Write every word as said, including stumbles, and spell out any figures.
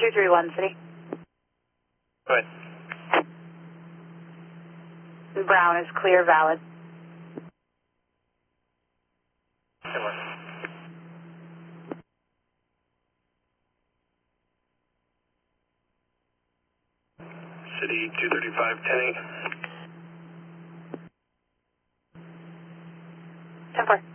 two three one, City. Go ahead. Brown is clear, valid. Good work. City two thirty-five, ten eight. ten four.